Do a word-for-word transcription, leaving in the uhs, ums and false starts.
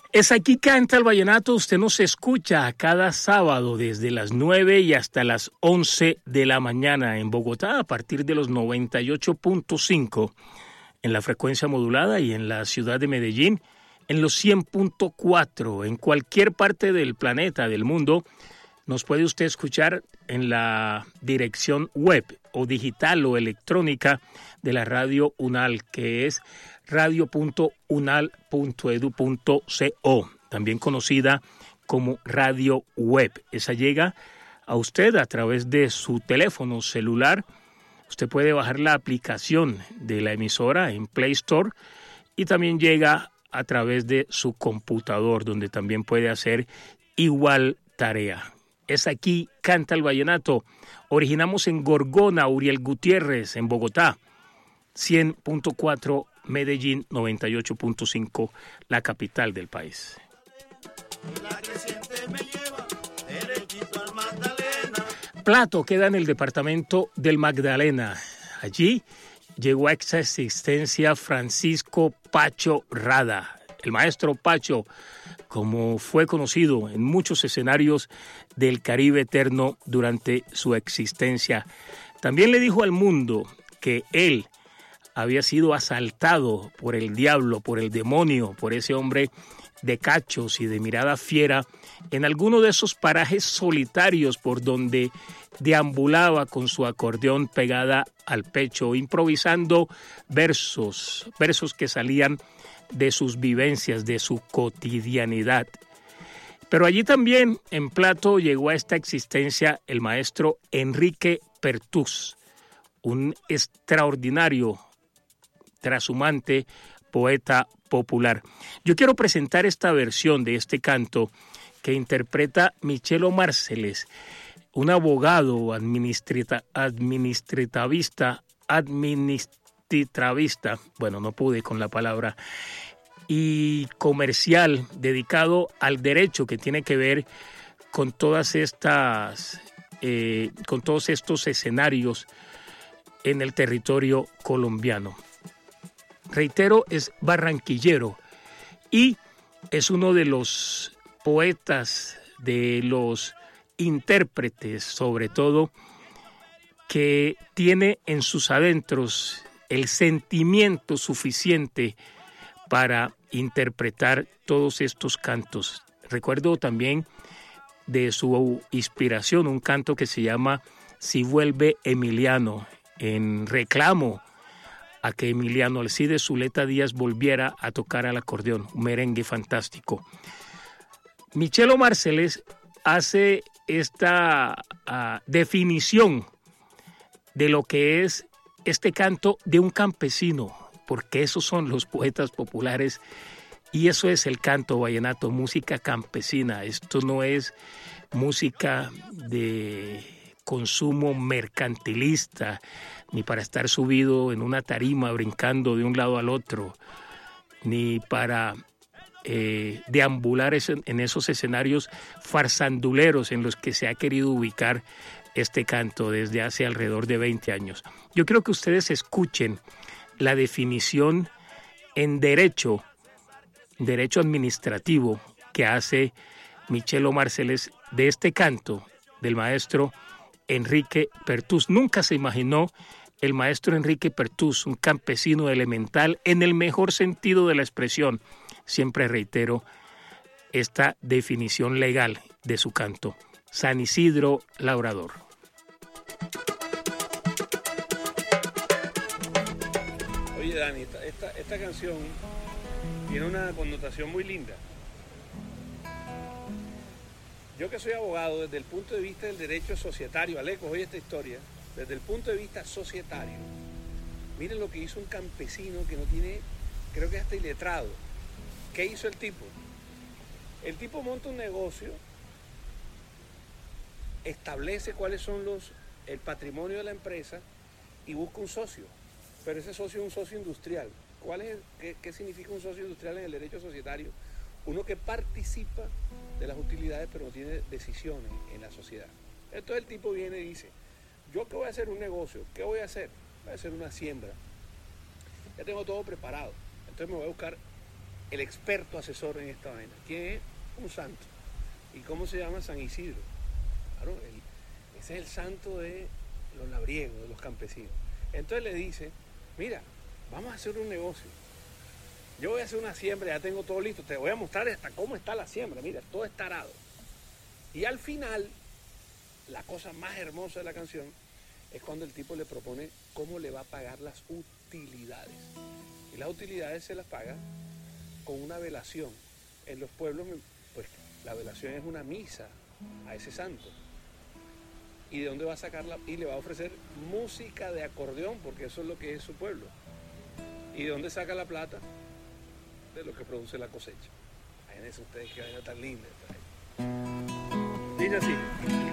Es Aquí Canta el Vallenato. Usted nos escucha cada sábado desde las nueve y hasta las once de la mañana en Bogotá a partir de los noventa y ocho punto cinco en la frecuencia modulada y en la ciudad de Medellín en los cien punto cuatro. En cualquier parte del planeta, del mundo, nos puede usted escuchar en la dirección web o digital o electrónica de la radio UNAL, que es radio punto unal punto edu punto co, también conocida como radio web. Esa llega a usted a través de su teléfono celular. Usted puede bajar la aplicación de la emisora en Play Store y también llega a través de su computador, donde también puede hacer igual tarea. Es Aquí Canta el Vallenato. Originamos en Gorgona, Uriel Gutiérrez, en Bogotá, cien punto cuatro Medellín, noventa y ocho punto cinco, la capital del país. La creciente me lleva derechito al Magdalena. Plato queda en el departamento del Magdalena. Allí llegó a esa existencia Francisco Pacho Rada, el maestro Pacho, como fue conocido en muchos escenarios del Caribe eterno durante su existencia. También le dijo al mundo que él había sido asaltado por el diablo, por el demonio, por ese hombre de cachos y de mirada fiera en alguno de esos parajes solitarios por donde deambulaba con su acordeón pegada al pecho, improvisando versos, versos que salían de sus vivencias, de su cotidianidad. Pero allí también, en Plato, llegó a esta existencia el maestro Enrique Pertús, un extraordinario trashumante poeta popular. Yo quiero presentar esta versión de este canto que interpreta Michelo Marceles, un abogado administrita, administrativista, administrativista, bueno, no pude con la palabra, y comercial, dedicado al derecho que tiene que ver con todas estas, eh, con todos estos escenarios en el territorio colombiano. Reitero, es barranquillero y es uno de los poetas, de los intérpretes, sobre todo, que tiene en sus adentros el sentimiento suficiente para interpretar todos estos cantos. Recuerdo también de su inspiración un canto que se llama Si vuelve Emiliano, en reclamo a que Emiliano Alcides Zuleta Díaz volviera a tocar al acordeón, un merengue fantástico. Michelo Marceles hace esta uh, definición de lo que es este canto de un campesino, porque esos son los poetas populares y eso es el canto vallenato, música campesina. Esto no es música de consumo mercantilista, ni para estar subido en una tarima brincando de un lado al otro, ni para eh, deambular en esos escenarios farsanduleros en los que se ha querido ubicar este canto desde hace alrededor de veinte años. Yo quiero que ustedes escuchen la definición en derecho, derecho administrativo, que hace Michelo Marceles de este canto del maestro Enrique Pertús. Nunca se imaginó el maestro Enrique Pertús, un campesino elemental en el mejor sentido de la expresión. Siempre reitero esta definición legal de su canto. San Isidro Labrador. Oye, Dani, esta, esta, esta canción tiene una connotación muy linda. Yo que soy abogado, desde el punto de vista del derecho societario, Aleco, oye esta historia, desde el punto de vista societario, miren lo que hizo un campesino que no tiene, creo que hasta iletrado. ¿Qué hizo el tipo? El tipo monta un negocio, establece cuáles son los, el patrimonio de la empresa y busca un socio, pero ese socio es un socio industrial. ¿Cuál es, qué, qué significa un socio industrial en el derecho societario? Uno que participa de las utilidades pero no tiene decisiones en la sociedad. Entonces el tipo viene y dice, yo que voy a hacer un negocio, ¿qué voy a hacer? Voy a hacer una siembra. Ya tengo todo preparado. Entonces me voy a buscar el experto asesor en esta vaina. ¿Quién es? Un santo. ¿Y cómo se llama? San Isidro. Claro, el, ese es el santo de los labriegos, de los campesinos. Entonces le dice, mira, vamos a hacer un negocio. Yo voy a hacer una siembra, ya tengo todo listo, te voy a mostrar hasta cómo está la siembra, mira, todo está arado. Y al final, la cosa más hermosa de la canción es cuando el tipo le propone cómo le va a pagar las utilidades. Y las utilidades se las paga con una velación. En los pueblos, pues la velación es una misa a ese santo. ¿Y de dónde va a sacarla? Y le va a ofrecer música de acordeón, porque eso es lo que es su pueblo. ¿Y de dónde saca la plata? De lo que produce la cosecha. Imagínense ustedes qué vaina tan linda. Dice así.